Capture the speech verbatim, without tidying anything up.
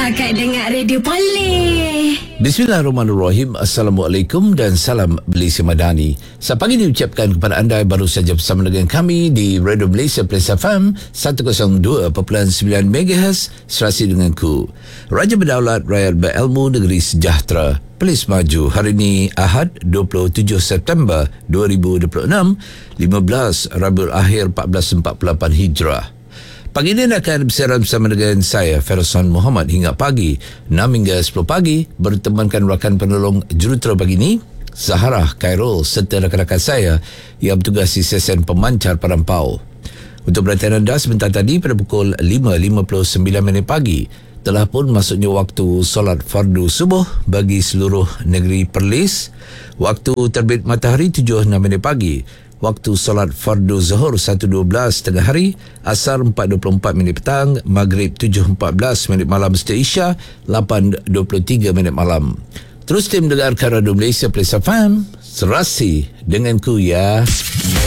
Kakak dengar radio boleh. Bismillahirrahmanirrahim. Assalamualaikum dan salam Malaysia Madani. Selamat pagi diucapkan kepada anda yang baru saja bersama dengan kami di Radio Malaysia Plus F M seratus dua perpuluhan sembilan megahertz serasi denganku. Raja Berdaulat, rakyat berilmu, negeri sejahtera. Perlis maju hari ini Ahad dua puluh tujuh September dua ribu dua puluh enam, lima belas Rabiul Akhir empat belas empat puluh lapan Hijrah. Pagi ini akan bersiaran bersama dengan saya, Ferson Muhammad, hingga pagi enam hingga sepuluh pagi, bertemankan rakan penolong jurutera pagi ini, Zaharah, Khairul serta rakan-rakan saya yang bertugas di sesen pemancar Parampau. Untuk perhatian anda, sebentar tadi pada pukul lima lima puluh sembilan minit pagi telah pun masuknya waktu solat fardu subuh bagi seluruh negeri Perlis. Waktu terbit matahari tujuh enam minit pagi. Waktu solat fardu zuhur satu dua belas tengah hari, asar empat dua puluh empat minit petang, maghrib tujuh empat belas minit malam serta isya lapan dua puluh tiga minit malam. Terus tim dengarkan Radio Malaysia Plus F M, serasi denganku ya.